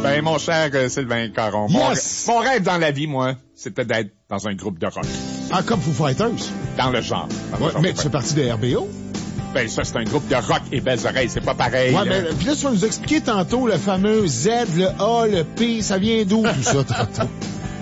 Ben, mon cher Sylvain Caron, Yes! mon rêve dans la vie, moi, c'était d'être dans un groupe de rock. Ah, comme Foo Fighters. Dans le genre. Mais tu fais partie de RBO? Ben, ça, c'est un groupe de rock et belles oreilles. C'est pas pareil. Ouais, mais puis là, tu vas nous expliquer tantôt le fameux Z, le A, le P, ça vient d'où tout ça, tantôt?